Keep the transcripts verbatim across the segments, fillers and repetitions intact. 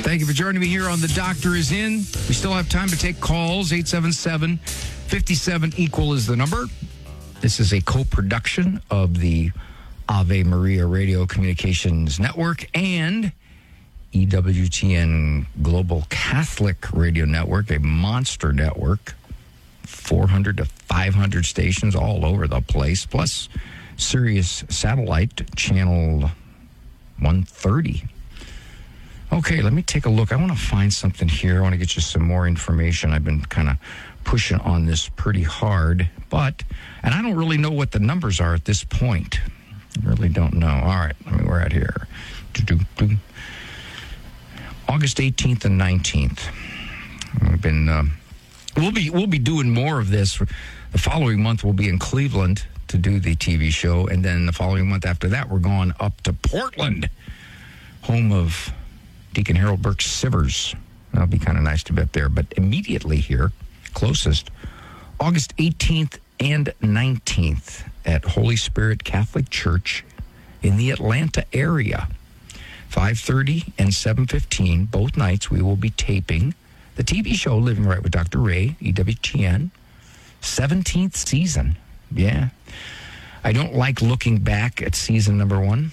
Thank you for joining me here on The Doctor Is In. We still have time to take calls. eight seven seven, five seven, equal is the number. This is a co-production of the Ave Maria Radio Communications Network and E W T N Global Catholic Radio Network, a monster network, four hundred to five hundred stations all over the place, plus Sirius Satellite Channel one thirty. Okay, let me take a look. I want to find something here. I want to get you some more information. I've been kind of pushing on this pretty hard, but, and I don't really know what the numbers are at this point. I really don't know. All right, let me, we're at here. Do-do-do. August eighteenth and nineteenth. We've been, uh, we'll be, we'll be doing more of this. The following month, we'll be in Cleveland to do the T V show, and then the following month after that, we're going up to Portland, home of Deacon Harold Burke Sivers. That'll be kind of nice to be up there. But immediately here, closest, August eighteenth and nineteenth at Holy Spirit Catholic Church in the Atlanta area. five thirty and seven fifteen, both nights, we will be taping the T V show Living Right with Doctor Ray, E W T N, seventeenth season. Yeah. I don't like looking back at season number one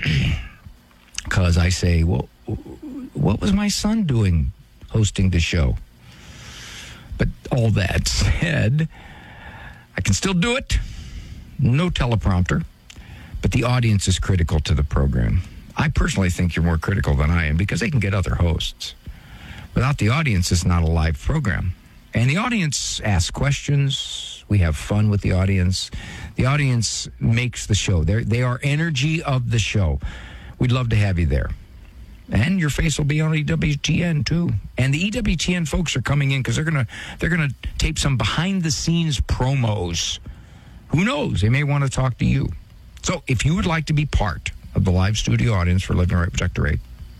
because I say, well, what was my son doing hosting the show? But all that said, I can still do it. No teleprompter. But the audience is critical to the program. I personally think you're more critical than I am because they can get other hosts. Without the audience, it's not a live program. And the audience asks questions. We have fun with the audience. The audience makes the show. They're, they are energy of the show. We'd love to have you there. And your face will be on E W T N too. And the E W T N folks are coming in because they're gonna they're gonna tape some behind the scenes promos. Who knows? They may want to talk to you. So if you would like to be part of the live studio audience for Living Right with Doctor Ray,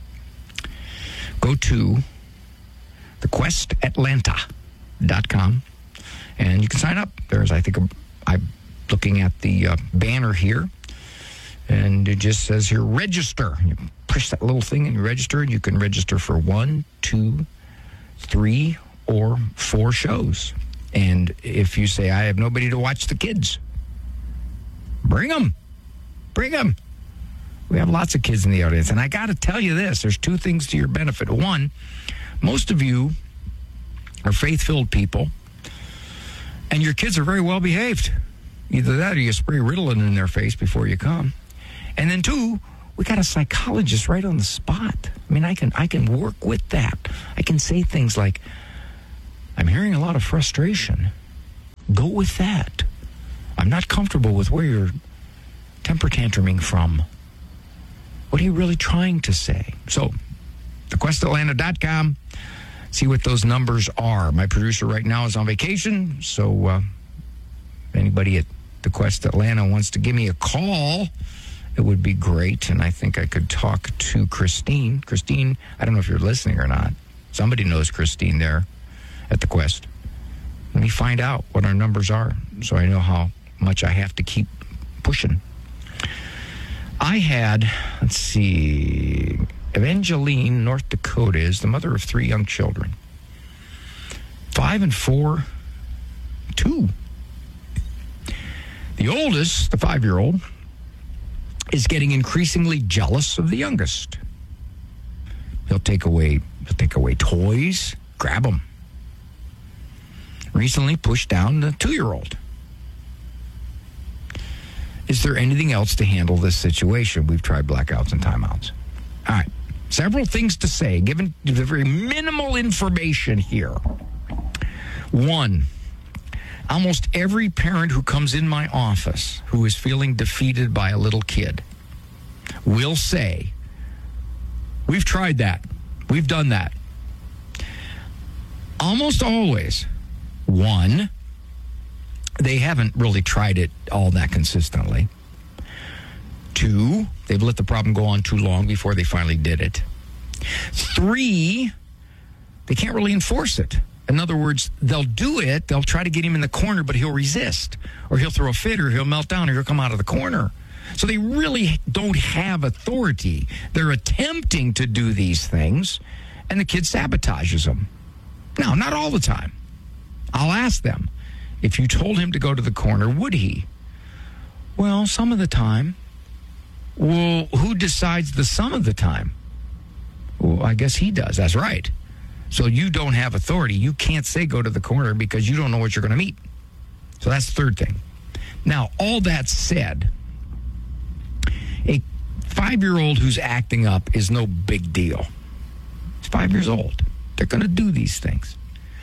go to the quest atlanta dot com and you can sign up. There's, I think, a, I'm looking at the uh, banner here, and it just says here, register. You push that little thing and you register, and you can register for one, two, three, or four shows. And if you say, I have nobody to watch the kids, bring them. Bring them. We have lots of kids in the audience. And I got to tell you this, there's two things to your benefit. One, most of you are faith-filled people, and your kids are very well behaved. Either that or you spray Ritalin in their face before you come. And then two, we got a psychologist right on the spot. I mean, I can I can work with that. I can say things like, I'm hearing a lot of frustration. Go with that. I'm not comfortable with where you're temper tantruming from. What are you really trying to say? So, the quest atlanta dot com. See what those numbers are. My producer right now is on vacation, so uh, if anybody at the Quest Atlanta wants to give me a call, it would be great. And I think I could talk to Christine. Christine, I don't know if you're listening or not. Somebody knows Christine there at the Quest. Let me find out what our numbers are so I know how much I have to keep pushing. I had, let's see, Evangeline, North Dakota, is the mother of three young children. Five and four, two. The oldest, the five-year-old, is getting increasingly jealous of the youngest. He'll take away, he'll take away toys, grab them. Recently pushed down the two-year-old. Is there anything else to handle this situation? We've tried blackouts and timeouts. All right. Several things to say, given the very minimal information here. One, almost every parent who comes in my office who is feeling defeated by a little kid will say, we've tried that. We've done that. Almost always, one, they haven't really tried it all that consistently. Two, they've let the problem go on too long before they finally did it. Three, they can't really enforce it. In other words, they'll do it, they'll try to get him in the corner, but he'll resist, or he'll throw a fit, or he'll melt down, or he'll come out of the corner. So they really don't have authority. They're attempting to do these things, and the kid sabotages them. Now, not all the time. I'll ask them, if you told him to go to the corner, would he? Well, some of the time. Well, who decides the some of the time? Well, I guess he does. That's right. So you don't have authority. You can't say go to the corner because you don't know what you're going to meet. So that's the third thing. Now, all that said, a five-year-old who's acting up is no big deal. He's five years old. They're going to do these things.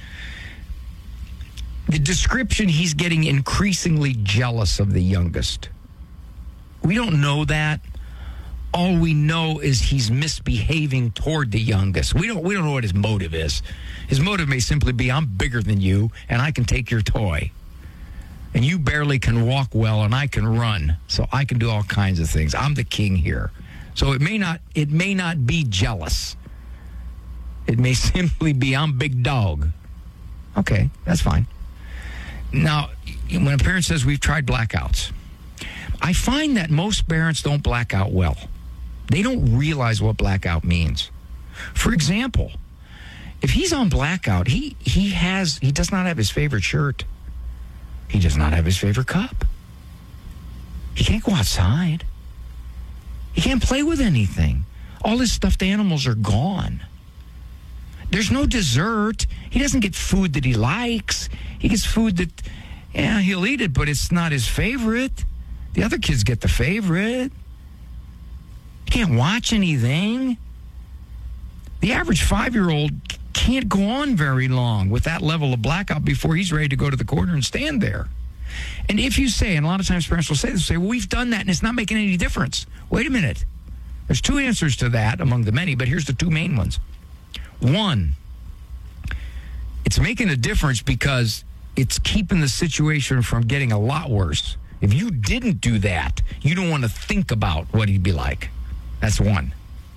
The description, he's getting increasingly jealous of the youngest. We don't know that. All we know is he's misbehaving toward the youngest. We don't we don't know what his motive is. His motive may simply be, I'm bigger than you, and I can take your toy. And you barely can walk well, and I can run. So I can do all kinds of things. I'm the king here. So it may not it may not be jealous. It may simply be, I'm big dog. Okay, that's fine. Now, when a parent says we've tried blackouts, I find that most parents don't black out well. They don't realize what blackout means. For example, if he's on blackout, he he has he does not have his favorite shirt. He does not have his favorite cup. He can't go outside. He can't play with anything. All his stuffed animals are gone. There's no dessert. He doesn't get food that he likes. He gets food that, yeah, he'll eat it, but it's not his favorite. The other kids get the favorite. He can't watch anything. The average five-year-old can't go on very long with that level of blackout before he's ready to go to the corner and stand there. And if you say, and a lot of times parents will say this, say, well, we've done that and it's not making any difference. Wait a minute. There's two answers to that among the many, but here's the two main ones. One, it's making a difference because it's keeping the situation from getting a lot worse. If you didn't do that, you don't want to think about what he'd be like. That's one.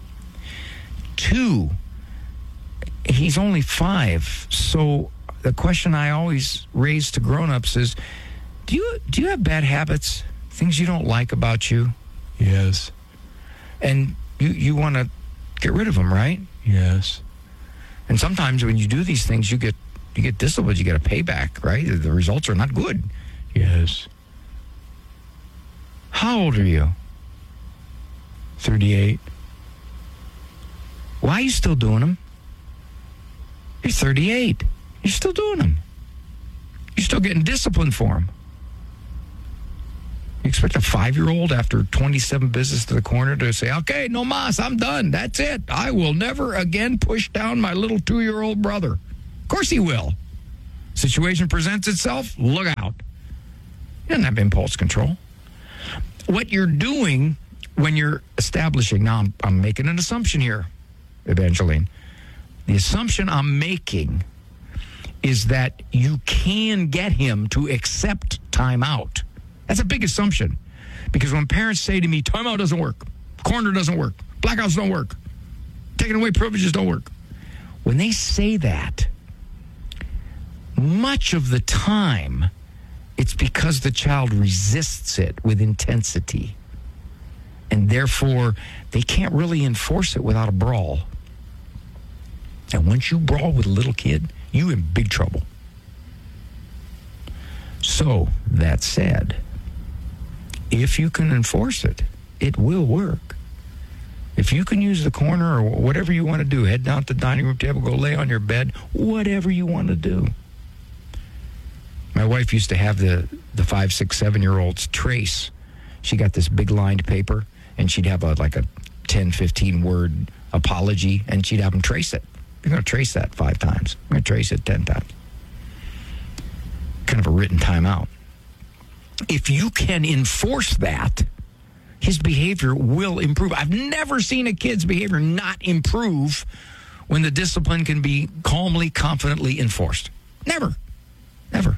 Two, he's only five. So the question I always raise to grown-ups is, do you do you have bad habits? Things you don't like about you? Yes. And you, you want to get rid of them, right? Yes. And sometimes when you do these things, you get you get disciplined, you get a payback, right? The results are not good. Yes. How old are you? thirty-eight. Why are you still doing them? You're thirty-eight. You're still doing them. You're still getting disciplined for them. You expect a five-year-old after twenty-seven visits to the corner to say, okay, no mas, I'm done. That's it. I will never again push down my little two-year-old brother. Of course he will. Situation presents itself, look out. He doesn't have impulse control. What you're doing when you're establishing, now I'm, I'm making an assumption here, Evangeline. The assumption I'm making is that you can get him to accept timeout. That's a big assumption. Because when parents say to me, timeout doesn't work, corner doesn't work, blackouts don't work, taking away privileges don't work. When they say that, much of the time, it's because the child resists it with intensity. And therefore, they can't really enforce it without a brawl. And once you brawl with a little kid, you're in big trouble. So, that said, if you can enforce it, it will work. If you can use the corner or whatever you want to do, head down to the dining room table, go lay on your bed, whatever you want to do. My wife used to have the, the five, six, seven-year-olds trace. She got this big lined paper, and she'd have a, like a ten, fifteen-word apology, and she'd have them trace it. You're going to trace that five times. I'm going to trace it ten times. Kind of a written timeout. If you can enforce that, his behavior will improve. I've never seen a kid's behavior not improve when the discipline can be calmly, confidently enforced. Never. Never.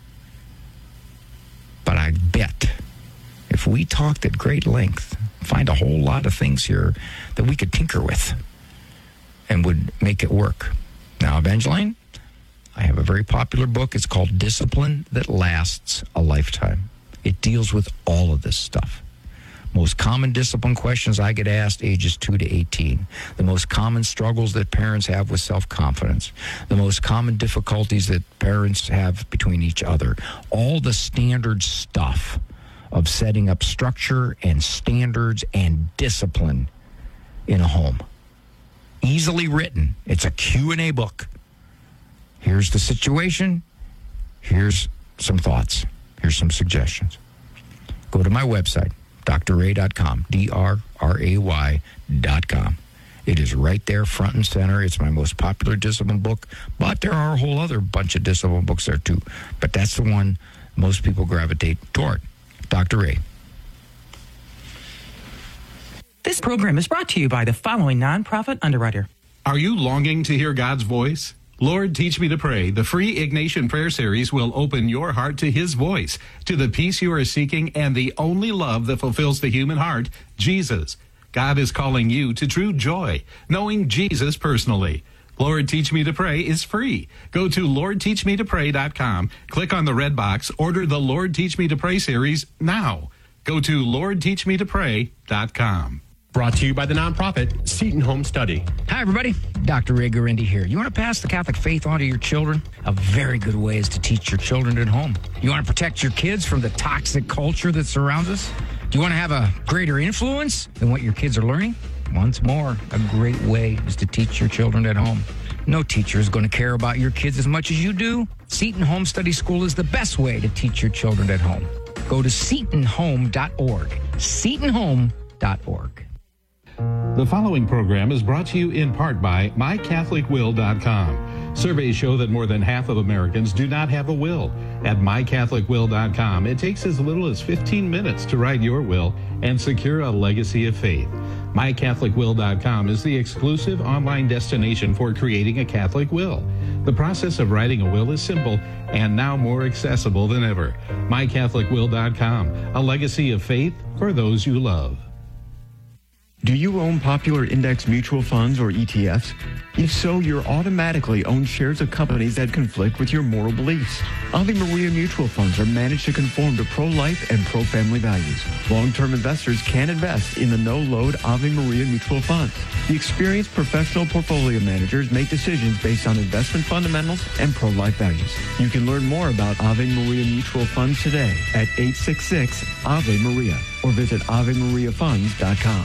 But I bet if we talked at great length, find a whole lot of things here that we could tinker with and would make it work. Now, Evangeline, I have a very popular book. It's called Discipline That Lasts a Lifetime. It deals with all of this stuff. Most common discipline questions I get asked, ages two to eighteen. The most common struggles that parents have with self-confidence. The most common difficulties that parents have between each other. All the standard stuff of setting up structure and standards and discipline in a home. Easily written. It's a Q and A book. Here's the situation. Here's some thoughts. Here's some suggestions. Go to my website, D R ray dot com, D R R A Y dot com. It is right there, front and center. It's my most popular discipline book, but there are a whole other bunch of discipline books there too. But that's the one most people gravitate toward. Doctor Ray. This program is brought to you by the following nonprofit underwriter. Are you longing to hear God's voice? Lord, Teach Me to Pray, the free Ignatian Prayer Series will open your heart to His voice, to the peace you are seeking, and the only love that fulfills the human heart, Jesus. God is calling you to true joy, knowing Jesus personally. Lord, Teach Me to Pray is free. Go to Lord Teach Me to Pray dot com, click on the red box, order the Lord Teach Me to Pray series now. Go to Lord Teach Me to Pray dot com. Brought to you by the nonprofit Seton Home Study. Hi, everybody. Doctor Ray Guarendi here. You want to pass the Catholic faith on to your children? A very good way is to teach your children at home. You want to protect your kids from the toxic culture that surrounds us? Do you want to have a greater influence than what your kids are learning? Once more, a great way is to teach your children at home. No teacher is going to care about your kids as much as you do. Seton Home Study School is the best way to teach your children at home. Go to seton home dot org. seton home dot org. The following program is brought to you in part by my catholic will dot com. Surveys show that more than half of Americans do not have a will. At my catholic will dot com, it takes as little as fifteen minutes to write your will and secure a legacy of faith. my catholic will dot com is the exclusive online destination for creating a Catholic will. The process of writing a will is simple and now more accessible than ever. my catholic will dot com, a legacy of faith for those you love. Do you own popular index mutual funds or E T Fs? If so, you're automatically own shares of companies that conflict with your moral beliefs. Ave Maria mutual funds are managed to conform to pro-life and pro-family values. Long-term investors can invest in the no-load Ave Maria mutual funds. The experienced professional portfolio managers make decisions based on investment fundamentals and pro-life values. You can learn more about Ave Maria mutual funds today at eight six six Ave Maria or visit ave maria funds dot com.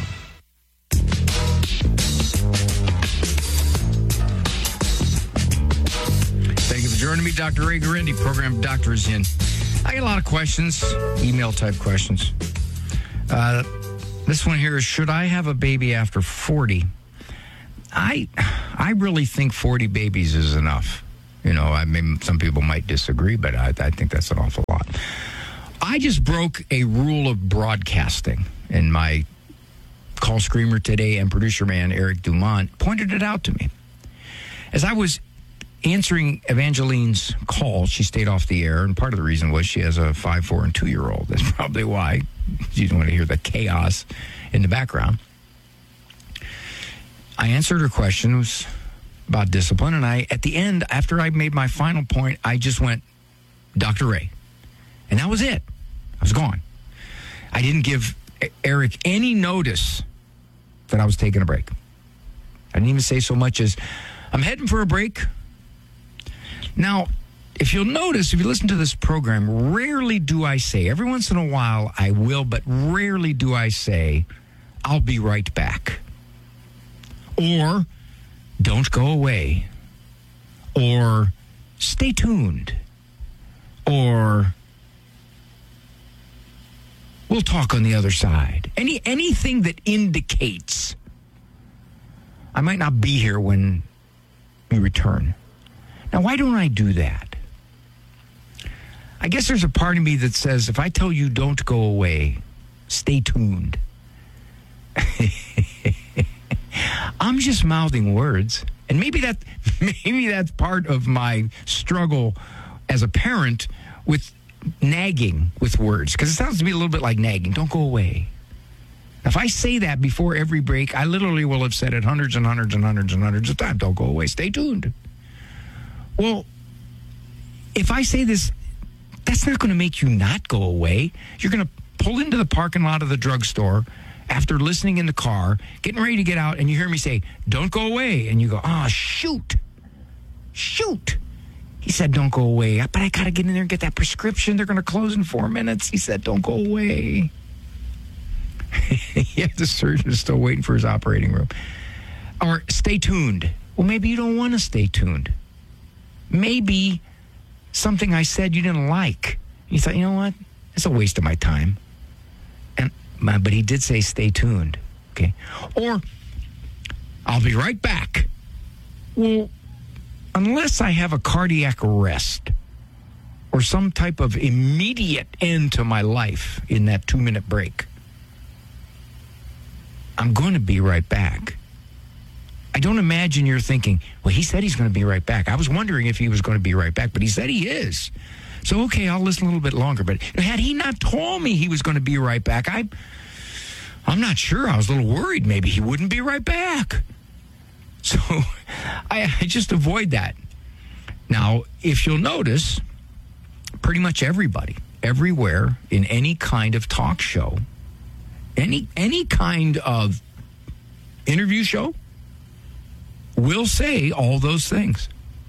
Thank you for joining me, Doctor Ray Guarendi. Program Doctor is in. I get a lot of questions, email type questions. Uh, this one here is, should I have a baby after forty? I I really think forty babies is enough. You know, I mean, some people might disagree, but I, I think that's an awful lot. I just broke a rule of broadcasting, and my call screamer today and producer man Eric Dumont pointed it out to me. As I was answering Evangeline's call, she stayed off the air, and part of the reason was she has a five, four, and two-year-old. That's probably why. You don't want to hear the chaos in the background. I answered her question. It was about discipline, and I, at the end, after I made my final point, I just went, Doctor Ray. And that was it. I was gone. I didn't give Eric any notice that I was taking a break. I didn't even say so much as, I'm heading for a break. Now, if you'll notice, if you listen to this program, rarely do I say, every once in a while I will, but rarely do I say, I'll be right back. Or, don't go away. Or, stay tuned. Or, we'll talk on the other side. Any anything that indicates I might not be here when we return. Now, why don't I do that? I guess there's a part of me that says, if I tell you don't go away, stay tuned. I'm just mouthing words. And maybe that maybe that's part of my struggle as a parent with nagging with words, because it sounds to me a little bit like nagging. Don't go away. If I say that before every break, I literally will have said it hundreds and hundreds and hundreds and hundreds of times. Don't go away. Stay tuned. Well, if I say this, that's not going to make you not go away. You're going to pull into the parking lot of the drugstore after listening in the car, getting ready to get out, and you hear me say, don't go away. And you go, oh, shoot. Shoot. He said, don't go away. But I got to get in there and get that prescription. They're going to close in four minutes. He said, don't go away. Yeah, the surgeon is still waiting for his operating room. Or stay tuned. Well, maybe you don't want to stay tuned. Maybe something I said you didn't like. You thought, you know what? It's a waste of my time. And but he did say stay tuned. Okay. Or I'll be right back. Well, unless I have a cardiac arrest or some type of immediate end to my life in that two-minute break, I'm going to be right back. I don't imagine you're thinking, well, he said he's going to be right back. I was wondering if he was going to be right back, but he said he is. So, okay, I'll listen a little bit longer. But had he not told me he was going to be right back, I, I'm not sure. I was a little worried maybe he wouldn't be right back. So I, I just avoid that. Now, if you'll notice, pretty much everybody, everywhere, in any kind of talk show, any any kind of interview show, will say all those things.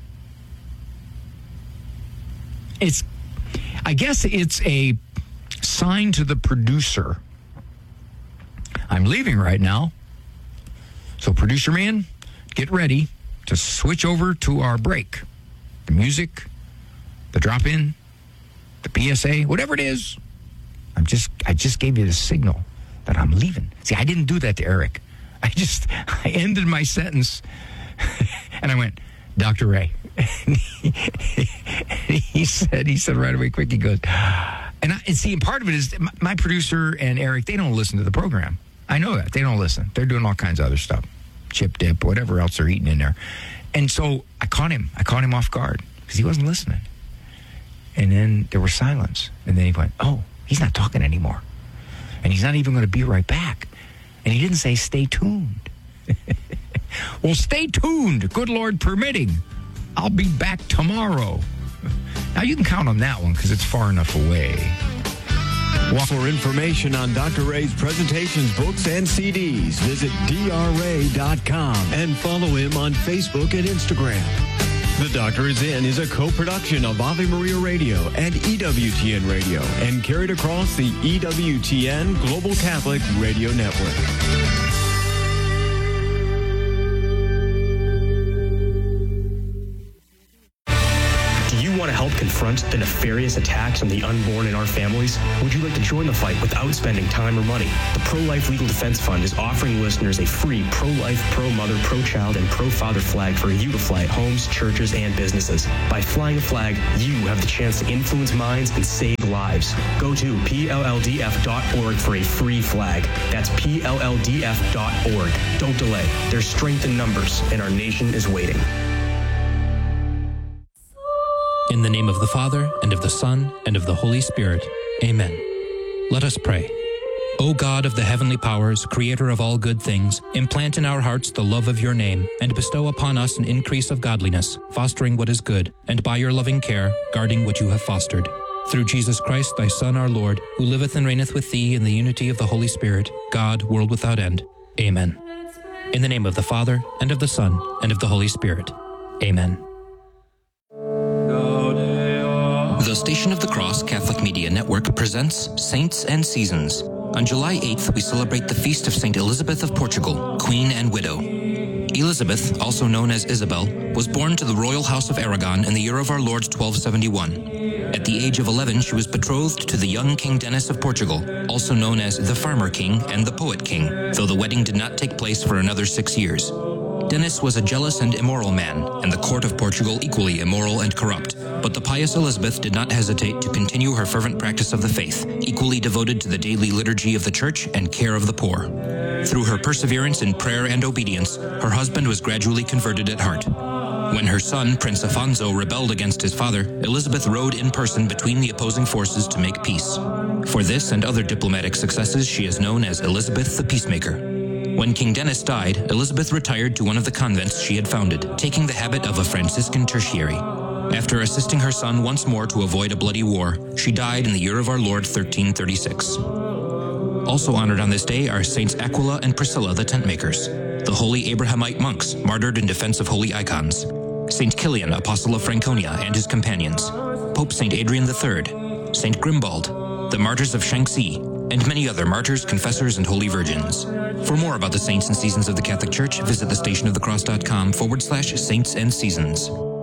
It's, I guess it's a sign to the producer. I'm leaving right now. So producer man, get ready to switch over to our break. The music, the drop-in, the P S A, whatever it is. I'm just, I just gave you the signal that I'm leaving. See, I didn't do that to Eric. I just, I ended my sentence and I went, Doctor Ray. And he, he said, he said right away quick, he goes, and, I, and see, and part of it is my, my producer and Eric, they don't listen to the program. I know that. They don't listen. They're doing all kinds of other stuff. Chip dip, whatever else they're eating in there. And so I caught him. I caught him off guard because he wasn't listening. And then there was silence. And then he went, oh, he's not talking anymore. And he's not even going to be right back. And he didn't say stay tuned. Well, stay tuned, good Lord permitting. I'll be back tomorrow. Now, you can count on that one because it's far enough away. Well, for information on Doctor Ray's presentations, books, and C Ds, visit D R ray dot com and follow him on Facebook and Instagram. The Doctor Is In is a co-production of Ave Maria Radio and E W T N Radio and carried across the E W T N Global Catholic Radio Network. Want to help confront the nefarious attacks on the unborn in our families? Would you like to join the fight without spending time or money? The Pro-Life Legal Defense Fund is offering listeners a free pro-life, pro-mother, pro-child, and pro-father flag for you to fly at homes, churches, and businesses. By flying a flag, you have the chance to influence minds and save lives. Go to P L L D F dot org for a free flag. That's P L L D F dot org. Don't delay. There's strength in numbers, and our nation is waiting. In the name of the Father, and of the Son, and of the Holy Spirit. Amen. Let us pray. O God of the heavenly powers, creator of all good things, implant in our hearts the love of your name, and bestow upon us an increase of godliness, fostering what is good, and by your loving care, guarding what you have fostered. Through Jesus Christ, thy Son, our Lord, who liveth and reigneth with thee in the unity of the Holy Spirit, God, world without end. Amen. In the name of the Father, and of the Son, and of the Holy Spirit. Amen. The Station of the Cross Catholic Media Network presents Saints and Seasons. On July eighth, we celebrate the feast of Saint Elizabeth of Portugal, Queen and Widow. Elizabeth, also known as Isabel, was born to the royal house of Aragon in the year of our Lord twelve seventy-one. At the age of eleven, she was betrothed to the young King Denis of Portugal, also known as the Farmer King and the Poet King, though the wedding did not take place for another six years. Denis was a jealous and immoral man, and the court of Portugal equally immoral and corrupt. But the pious Elizabeth did not hesitate to continue her fervent practice of the faith, equally devoted to the daily liturgy of the church and care of the poor. Through her perseverance in prayer and obedience, her husband was gradually converted at heart. When her son, Prince Afonso, rebelled against his father, Elizabeth rode in person between the opposing forces to make peace. For this and other diplomatic successes, she is known as Elizabeth the Peacemaker. When King Denis died, Elizabeth retired to one of the convents she had founded, taking the habit of a Franciscan tertiary. After assisting her son once more to avoid a bloody war, she died in the year of our Lord thirteen thirty-six. Also honored on this day are Saints Aquila and Priscilla, the tent makers, the holy Abrahamite monks martyred in defense of holy icons, Saint Kilian, apostle of Franconia, and his companions, Pope Saint Adrian the Third, Saint Grimbald, the martyrs of Shanxi, and many other martyrs, confessors, and holy virgins. For more about the saints and seasons of the Catholic Church, visit thestationofthecross.com forward slash saints and seasons.